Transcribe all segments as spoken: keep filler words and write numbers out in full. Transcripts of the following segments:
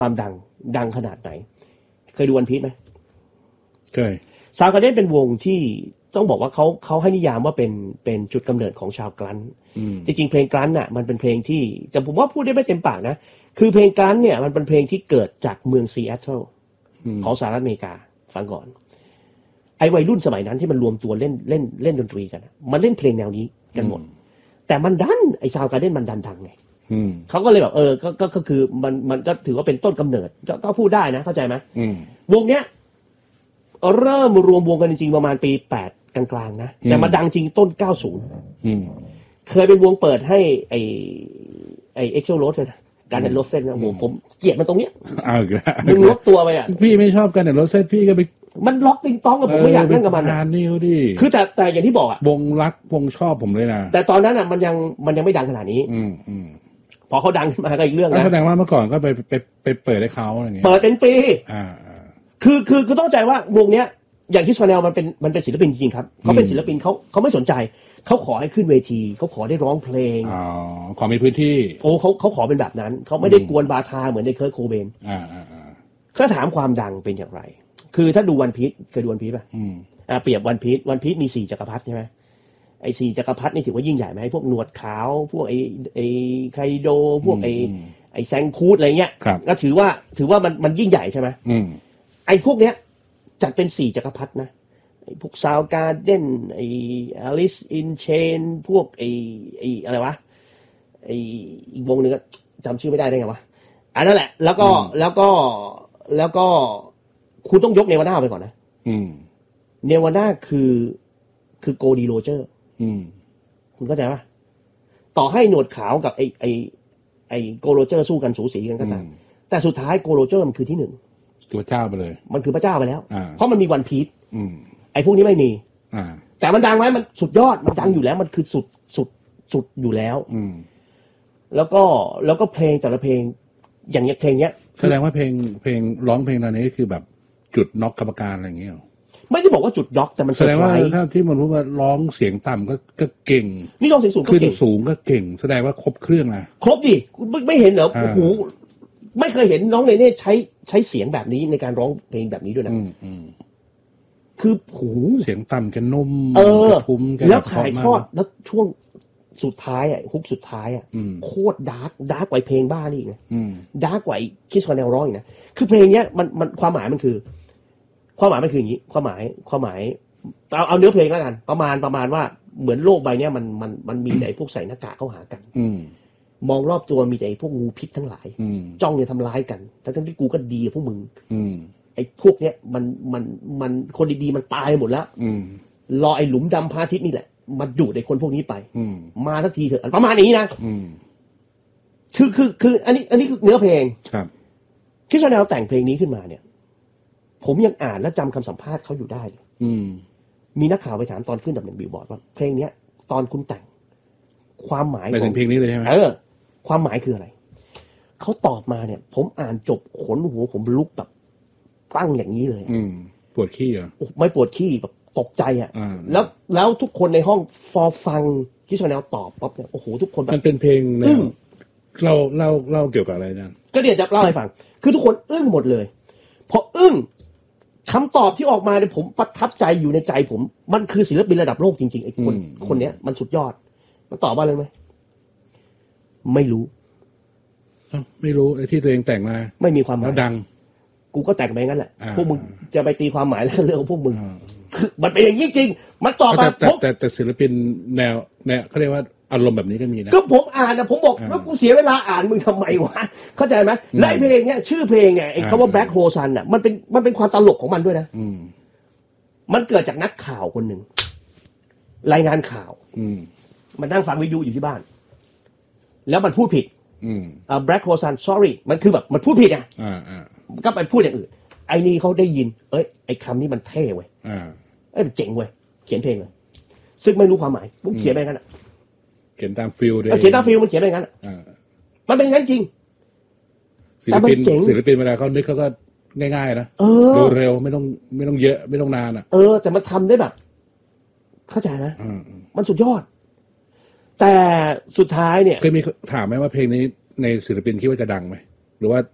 ความดังดังขนาดไหนเคยดูวันพีชไหมเคยซาวการ์เดนเป็นวงที่ต้องบอกว่าเขาเขาให้นิยามว่าเป็นเป็นจุดกำเนิดของชาวกรันท์จริงๆเพลงกรันท์น่ะมันเป็นเพลงที่แต่ผมว่าพูดได้ไม่เต็มปากนะคือเพลงกรันท์เนี่ยมันเป็นเพลงที่เกิดจากเมืองซีแอตเทิลของสหรัฐอเมริกาฟังก่อนไอ้วัยรุ่นสมัยนั้นที่มันรวมตัวเล่นเล่นเล่นดนตรีกันมันเล่นเพลงแนวนี้กันหมดแต่มันดันไอ้ซาวการ์เดนมันดันดังไงเขาก็เลยแบบเออก็ก็ก็คือมันมันก็ถือว่าเป็นต้นกำเนิดก็พูดได้นะเข้าใจไหมวงเนี้ยเริ่มรวมวงกันจริงๆประมาณปีแปดกลางๆนะแต่มาดังจริงต้นเก้าสิบเคยเป็นวงเปิดให้ไอ้ไอ้เอ็กโซโรสเลยนะการเดินรถเส้นนะผมผมเกลียดมันตรงเนี้ยมึงลดตัวไปอ่ะพี่ไม่ชอบการเดินรถเส้นพี่ก็ไปมันล็อกติงต้องกับผมไม่อยากนั่งกับมันอ่ะนี่เขาดิคือแต่แต่อย่างที่บอกอ่ะวงรักวงชอบผมเลยนะแต่ตอนนั้นอ่ะมันยังมันยังไม่ดังขนาดนี้อืมอืมพอเขาดังขึ้นมาก็อีกเรื่องนะแสดงว่าเมื่อก่อนก็ไปไปไปเปิดให้เขาอะไรเงี้ยเปิดเป็นปีอ่าคือคือคือต้องใจว่าวงเนี้ยอย่างที่ชาแนลมันเป็นมันเป็นศิลปินจริงๆครับเขาเป็นศิลปินเขาเขาไม่สนใจเขาขอให้ขึ้นเวทีเขาขอได้ร้องเพลงอ๋อขอมีพื้นที่โอ้เขาเขาขอเป็นแบบนั้นเขาไม่ได้กวนบาทาเหมือนในเคิร์ทโคเบนอ่าอ่าอ่าถ้าถามความดังเป็นอย่างไรคือถ้าดูวันพีชเคยดูวันพีชป่ะอืมอ่าเปรียบวันพีชวันพีชมีสี่จักรพรรดิใช่ไหมไอ้สี่จักรพรรดินี่ถือว่ายิ่งใหญ่ไหมพวกหนวดขาวพวกไอ้ไอ้ไคโดพวกไอ้ไอ้แซงคูดอะไรเงี้ยก็ถือว่าถือว่ามันมันยิ่งใหญ่ใช่ไหมไอ้พวกเนี้ยจัดเป็นสี่จักรพรรดินะไอ้พวกซาวการ์เด้นไอ้อลิสอินเชนพวกไอ้ไอ้อะไรวะไอ้อีกวงนึงก็จำชื่อไม่ได้ได้ไงวะอันนั้นแหละแล้วก็แล้วก็แล้วก็คุณต้องยกเนวาน่าไปก่อนนะเนวาน่าคือคือโกดีโรเจอร์คุณเข้าใจป่ะต่อให้หนวดขาวกับไอ้ไอ้ไอ้โกโรเจอร์สู้กันสูสีกันก็ตามแต่สุดท้ายโกโรเจอร์มันคือที่หนึ่งคือพระเจ้าไปเลยมันคือพระเจ้าไปแล้วเพราะมันมีวันพีชไอ้พวกนี้ไม่มีแต่มันดังไหมมันสุดยอดมันดังอยู่แล้วมันคือสุดสุดสุดอยู่แล้วแล้วก็แล้วก็เพลงแต่ละเพลงอย่างเงี้ยเพลงเนี้ยแสดงว่าเพลงเพลงร้องเพลงตอนนี้คือแบบจุดน็อกกรรมการอะไรอย่างเงี้ยไม่ได้บอกว่าจุดน็อกแต่มันแสดงว่าถ้าที่มันรู้ว่าร้องเสียงต่ำก็ก็เก่งนี่ร้องเสียงสูงก็เก่งสูงก็เก่งแสดงว่าครบเครื่องนะครบดิไม่ไม่เห็นเหรอโอ้โหไม่เคยเห็นน้องเนเน่ใช้ใช้เสียงแบบนี้ในการร้องเพลงแบบนี้ด้วยนะคือโหเสียงต่ำแกนุ่มเออแล้วถ่ายทอดแล้วช่วงสุดท้ายอ่ะฮุกสุดท้ายอ่ะโคตรดาร์กดาร์กกว่าเพลงบ้านี่ไงดาร์กกว่าคิสคอนเนลร้องอีกนะคือเพลงเนี้ยมันมันความหมายมันคือความหมายมันคืออย่างนี้ความหมายความหมายเอาเอาเนื้อเพลงแล้วกันประมาณประมาณว่าเหมือนโลกใบเนี้ยมันมันมันมีแต่พวกใส่หน้ากากเข้าหากันมองรอบตัวมีแต่พวกงูพิษทั้งหลายจ้องจะทำร้ายกันทั้งที่กูก็ดีกับพวกมึงไอ้พวกเนี้ยมันมันมันคนดีๆมันตายหมดแล้วรอไอ้หลุมดำพระอาทิตย์นี่แหละมาดูดไอ้คนพวกนี้ไปมาสักทีเถอะประมาณนี้นะคือคือคืออันนี้อันนี้คือเนื้อเพลงครับคิสแนลแต่งเพลงนี้ขึ้นมาเนี่ยผมยังอ่านและจำคำสัมภาษณ์เขาอยู่ได้เลยมีนักข่าวไปถามตอนขึ้นดับหนึ่งบิลบอร์ดว่าเพลงเนี้ยตอนคุณแต่งความหมายไปถึงเพลงนี้เลยใช่ไหมเออความหมายคืออะไรเขาตอบมาเนี่ยผมอ่านจบขนหัวผมลุกแบบตั้งอย่างนี้เลยปวดขี้เหรอไม่ปวดขี้แบบตกใจอ่ะแล้วแล้วทุกคนในห้องฟอฟังคิสแนลตอบปั๊บเนี่ยโอ้โหทุกคนมันเป็นเพลงแนวเราเล่าเล่าเกี่ยวกับอะไรนั่นก็เดี๋ยวจะเล่าให้ฟังคือทุกคนอึ้งหมดเลยพออึ้งคำตอบที่ออกมาเนี่ยผมประทับใจอยู่ในใจผมมันคือศิลปินระดับโลกจริงๆไอ้คนคนเนี้ยมันสุดยอดมันตอบว่าอะไรไหมไม่รู้ไม่รู้ไอ้ที่ตัวเองแต่งมาไม่มีความหมายดังกูก็แต่งไปงั้นแหละพวกมึงจะไปตีความหมายแล้วเรื่องของพวกมึงคือมันเป็นอย่างนี้จริงมันตอบมาแต่แต่แต่ศิลปินแนวแนวเขาเรียกว่าอารมณ์แบบนี้ก็มีนะก็ผมอ่านนะผมบอกแล้วกูเสียเวลาอ่านมึงทำไมวะเข้าใจไหมและไอ้เพลงเนี้ยชื่อเพลงเนี่ยไอ้คำว่าแบล็คโฮซันอ่ะมันเป็นมันเป็นความตลกของมันด้วยนะมันเกิดจากนักข่าวคนหนึ่งรายงานข่าวมันนั่งฟังวิทยุอยู่ที่บ้านแล้วมันพูดผิดอ่า Black Hosan sorry มันคือแบบมันพูดผิดอ่ะก็ไปพูดอย่างอื่นไอ้นี่เขาได้ยินเอ้ยไอ้คำนี้มันเท่เว้ยเอ้ยมันเจ๋งเว้ยเขียนเพลงเลยซึ่งไม่รู้ความหมายปุ๊บเขียนไปงั้นอ่ะเขียนตามฟิลด้วยเขียนตามฟิลมันเขียนไปงั้นมันเป็นงั้นจริงศิลปินศิลปินเวลาเขานึกเขาก็ง่ายๆนะดูเร็วไม่ต้องไม่ต้องเยอะไม่ต้องนานอ่ะเออแต่มันทำได้แบบเข้าใจไหมมันสุดยอดแต่สุดท้ายเนี่ยเคยมีถามไหมว่าเพลงนี้ในศิลปินคิดว่าจะดังไหมหรือว่า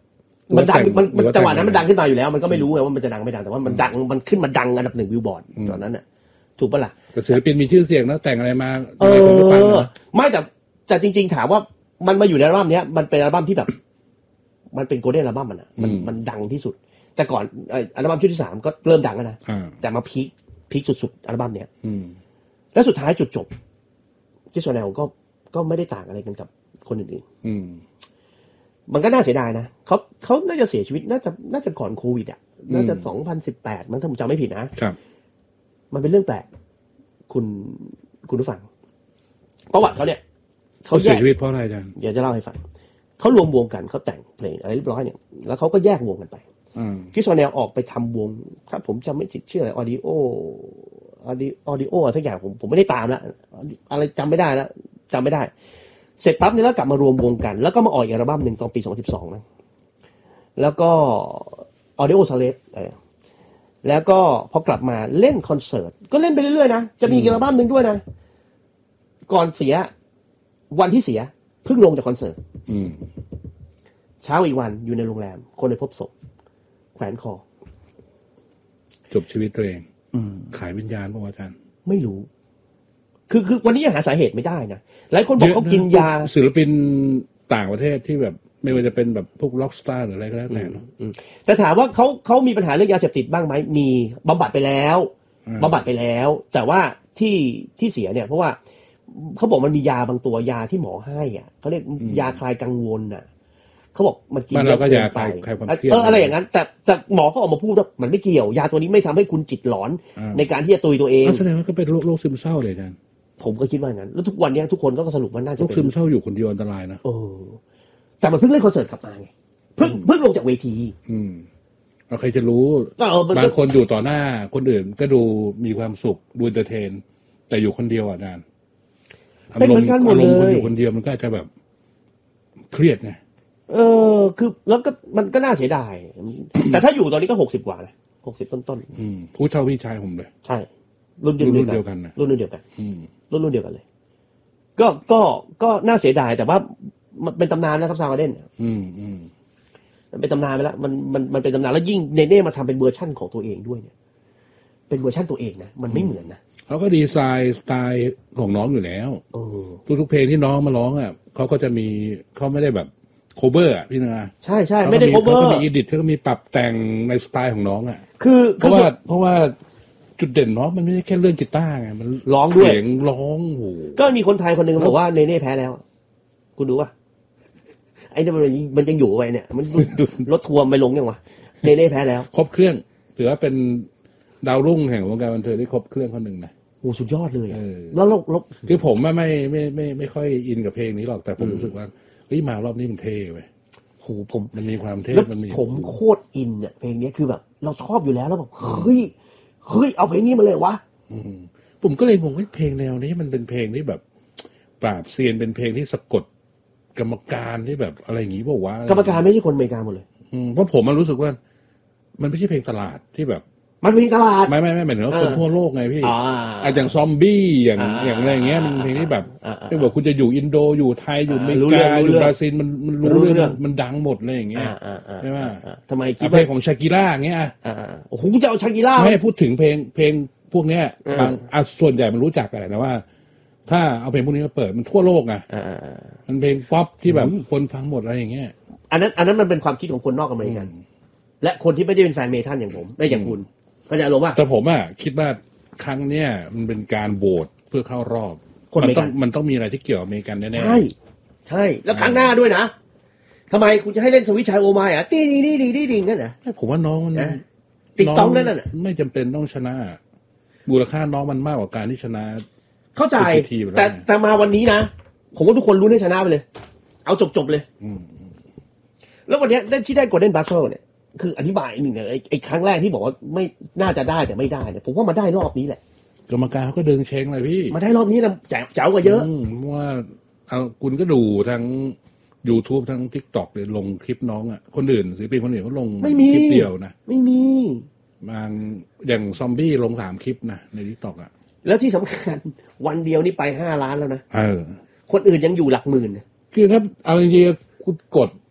มันดังมันจังหวะนั้นมันดังขึ้นมาอยู่แล้วมันก็ไม่รู้ไงว่ามันจะดังไม่ดังแต่ว่ามันดังมันขึ้นมาดังอันดับหนึ่งบิลบอร์ดตอนนั้นน่ะถูกปะล่ะแต่ศิลปินมีชื่อเสียงนะแต่งอะไรมาเออไม่แต่แต่จริงๆถามว่ามันมาอยู่ในอัลบั้มเนี้ยมันเป็นอัลบั้มที่แบบมันเป็นโกลเด้นอัลบั้มมันอ่ะมันมันดังที่สุดแต่ก่อนอัลบั้มชุดที่สามก็เริ่มดังแล้วนะแต่มาพีคพีคสุดๆอัลบั้มเนี้ยแล้วสุดท้ายจุดจบที่โซแนลก็ก็ไม่ได้ต่างอะไรกันกับคนอื่นๆมันก็น่าเสียดายนะเขาเขาน่าจะเสียชีวิตน่าจะน่าจะก่อนโควิดอ่ะน่าจะสองพันสิบแปดมันถ้าผมจำไม่ผิดนะครับมันเป็นเรื่องแปลกคุณคุณผู้ฟังประวัติเขาเนี่ยเขาเสียชีวิตเพราะอะไรอาจารย์เดี๋ยวจะเล่าให้ฟังเขารวมวงกันเขาแต่งเพลงอะไรเรียบร้อยเนี่ยแล้วเขาก็แยกวงกันไปคิสโซแนลออกไปทำวงถ้าผมจำไม่ผิดชื่ออะไรออดิโอออดิออดิโออะไรทุกอย่างผมผมไม่ได้ตามแล้วอะไรจำไม่ได้แล้วจำไม่ได้เสร็จปั๊บเนี่ยแล้วกลับมารวมวงกันแล้วก็มาออกอีกอัลบั้มหนึ่งตอนปีสองพันสิบสองนะแล้วก็ออดิโอสเลฟแล้วก็พอกลับมาเล่นคอนเสิร์ตก็เล่นไปเรื่อยๆนะจะมีอัลบั้มหนึ่งด้วยนะก่อนเสียวันที่เสียเพิ่งลงจากคอนเสิร์ตเช้าอีกวันอยู่ในโรงแรมคนไปพบศพแขวนคอจบชีวิตตัวเองขายวิญญาณป่ะอาจารย์ไม่รู้คือคือวันนี้ยังหาสาเหตุไม่ได้นะหลายคนบอกเขากินยาศิลปินต่างประเทศที่แบบไม่ว่าจะเป็นแบบพวกล็อกสตาร์หรืออะไรก็แล้วแต่แต่ถามว่าเขาเขามีปัญหาเรื่องยาเสพติดบ้างไหมมีบำบัดไปแล้วบำบัดไปแล้วแต่ว่าที่ที่เสียเนี่ยเพราะว่าเขาบอกมันมียาบางตัวยาที่หมอให้อ่ะเขาเรียกยาคลายกังวลน่ะเขาบอกมันกินเยอะเกินไปเอออะไรอย่างนั้นแต่แต่หมอก็ออกมาพูดว่ามันไม่เกี่ยวยาตัวนี้ไม่ทำให้คุณจิตหลอนในการที่จะตุยตัวเองแสดงว่าก็เป็นโรคซึมเศร้าเลยนะผมก็คิดว่าอย่างนั้นแล้วทุกวันนี้ทุกคนก็สรุปว่าน่าจะเป็นโรคซึมเศร้าอยู่คนเดียวอันตรายนะเออแต่มันเพิ่งเล่นคอนเสิร์ตกลับมาไงเพิ่งเพิ่งลงจากเวทีอืมเราใครจะรู้บางคนอยู่ต่อหน้าคนอื่นก็ดูมีความสุขดูเอนเตอร์เทนแต่อยู่คนเดียวอ่ะนานเป็นเหมือนกันหมดเลยอยู่คนเดียวมันก็จะแบบเครียดไงเออคือแล้วก็มันก็น่าเสียดายแต่ถ้าอยู่ตอนนี้ก็หกสิบกว่านะหกสิบต้นๆอืมพูดเท่าพี่ชายผมเลยใช่รุ่นเดียวกันรุ่นเดียวกันอืมรุ่นรุ่นเดียวกันเลยก็ก็ก็น่าเสียดายแต่ว่ามันเป็นตำนานนะครับซาวเดนอืมอืมมันเป็นตำนานไปแล้วมันมันมันเป็นตำนานแล้วยิ่งเนเน่มาทำเป็นเวอร์ชั่นของตัวเองด้วยเนี่ยเป็นเวอร์ชั่นตัวเองนะมันไม่เหมือนนะเขาก็ดีไซน์สไตล์ของน้องอยู่แล้วทุกๆเพลงที่น้องมาร้องอ่ะเขาก็จะมีเขาไม่ได้แบบโคเวอร์อ่ะพี่นาใช่ใช่ไม่ได้โคเวอร์เขาก็มีอีดิทเขาก็มีปรับแต่งในสไตล์ของน้องอ่ะคือเพราะว่าเพราะว่าจุดเด่นน้องมันไม่ใช่แค่เรื่องกีตาร์ไงมันร้องด้วยเสียงร้องโหก็มีคนไทยคนหนึ่งบอกว่าเนเน่แพ้แล้วคุณดูว่าไอ้นี่มันมันยังอยู่ไว้เนี่ยมันรถทัวร์ไม่ลงยังวะเนเน่แพ้แล้วครบเครื่องถือว่าเป็นดาวรุ่งแห่งวงการบันเทิงที่ครบเครื่องคนหนึ่งนะโอ้สุดยอดเลยแล้วลบคือผมไม่ไม่ไม่ไม่ไม่ค่อยอินกับเพลงนี้หรอกแต่ผมรู้สึกว่าเฮ้ยมารอบนี้มันเท่เว้ยโหผมมันมีความเท่มันมีผมโคตรอินเนี่ยเพลงนี้คือแบบเราชอบอยู่แล้วแล้วแบบเฮ้ยเฮ้ยเอาเพลงนี้มาเลยวะผมก็เลยงงว่าเพลงแนวนี้มันเป็นเพลงที่แบบปราบเซียนเป็นเพลงที่สะกดกรรมการที่แบบอะไรอย่างงี้บอกว่ากรรมการไม่ใช่คนอเมริกาหมดเลยเพราะผมมันรู้สึกว่ามันไม่ใช่เพลงตลาดที่แบบมันเป็นตลาดไม่ไม่ไม่หมายถึงว่าคนทั่วโลกไงพี่อาจอย่างซอมบี้อย่างอย่างอะไรอย่างเงี้ยมันเพลงที่แบบไม่บอกคุณจะอยู่อินโดอยู่ไทยอยู่อเมริกาอยู่บราซิลมันมันรู้เรื่องมันดังหมดเลยอย่างเงี้ยใช่ไหมทำไมเพลงของชากิร่าอย่างเงี้ยโอ้โหจะเอาชากิร่าไม่พูดถึงเพลงเพลงพวกเนี้ยบางส่วนใหญ่มันรู้จักกันนะว่าถ้าเอาเพลงพวกนี้มาเปิดมันทั่วโลกไงมันเพลงป๊อปที่แบบคนฟังหมดอะไรอย่างเงี้ยอันนั้นอันนั้นมันเป็นความคิดของคนนอกอเมริกันและคนที่ไม่ได้เป็นแฟนเมทัลอย่างผมไม่อย่างคุณเข้าใจหรือเปล่าแต่ผมอ่ะคิดว่าครั้งเนี้ยมันเป็นการโหวตเพื่อเข้ารอบมันต้องมันต้องมีอะไรที่เกี่ยวกับอเมริกันแน่ๆใช่ใช่แล้วครั้งหน้าด้วยนะทำไมคุณจะให้เล่นสวิตช์ชายโอมายอ่ะตีดีดีดีดีดีนั่นเหรอผมว่าน้องมันติ๊กต้องนั่นน่ะไม่จำเป็นต้องชนะมูลค่าน้องมันมากกว่าการที่ชนะเข้าใจแต่แต่มาวันนี้นะผมว่าทุกคนรู้ให้ชนะไปเลยเอาจบจบเลยแล้ววันนี้ได้ที่ได้โกลเด้นบัสเซอร์เนี่ยคืออธิบายหนึ่งเนี่ยไอ้ครั้งแรกที่บอกว่าไม่น่าจะได้แต่ไม่ได้เนี่ยผมว่ามาได้รอบนี้แหละกรรมการเขาก็ดึงเช้งเลยพี่มาได้รอบนี้แล้วแจ๋วแจ๋วกว่าเยอะว่าเอาคุณก็ดูทั้ง YouTube ทั้ง TikTok เลยลงคลิปน้องอ่ะคนอื่นศิลปินคนอื่นเขาลงคลิปเดียวนะไม่มีบางอย่างซอมบี้ลงสามคลิปนะใน TikTok อ่ะแล้วที่สำคัญวันเดียวนี่ไปห้าล้านแล้วนะเออคนอื่นยังอยู่หลักหมื่นคือถ้าเอาจริงๆคุณกด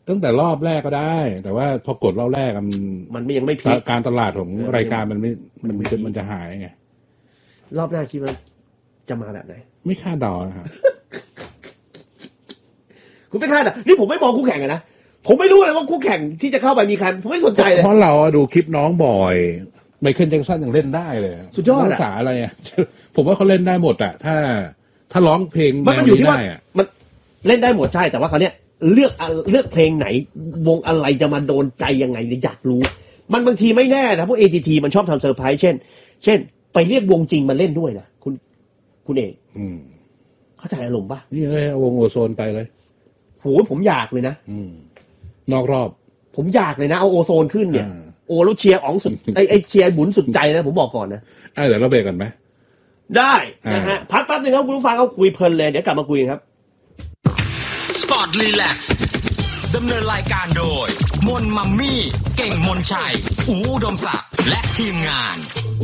ตั้งแต่รอบแรกก็ได้แต่ว่าพอกดรอบแรกมันมันยังไม่พีคการตลาดของรายการมันไม่มันมันจะหายไงรอบหน้าคิดว่าจะมาแบบไหนไม่คาดเดานะครับคุณไม่คาดอ่ะนี่ผมไม่มองคู่แข่งนะผมไม่รู้เลยว่าคู่แข่งที่จะเข้าไปมีใครผมไม่สนใจเลยเพราะเราดูคลิปน้องบ่อยไมเคิลแจ็คสันยังเล่นได้เลยสุดยอดภาษาอะไรอ่ะผมว่าเขาเล่นได้หมดอ่ะถ้าถ้าร้องเพลงมันอยู่ที่ว่ามันเล่นได้หมดใช่แต่ว่าเขาเนี้ยเลือกเลือกเพลงไหนวงอะไรจะมาโดนใจยังไงอยากรู้มันบางทีไม่แน่นะพวก เอ จี ที มันชอบทำเซอร์ไพรส์เช่นเช่นไปเรียกวงจริงมาเล่นด้วยนะคุณคุณเอกเข้าใจอารมณ์ป่ะนี่เลยวงโอโซนไปเลยโหผมอยากเลยนะนอกรอบผมอยากเลยนะเอาโอโซนขึ้นเนี่ยโอ้แล้วเชียร์อ๋องสุดไอไอเชียร์บุญสุดใจนะผมบอกก่อนนะไอเดี๋ยวเราเบรกกันไหมได้นะฮะพักแป๊บนึงครับคุณผู้ฟังเขาคุยเพลินเลยเดี๋ยวกลับมาคุยครับสปอร์ตรีแลกซ์ดำเนินรายการโดยมนมัมมี่เก่งมนชัยอูอุดมศักดิ์และทีมงาน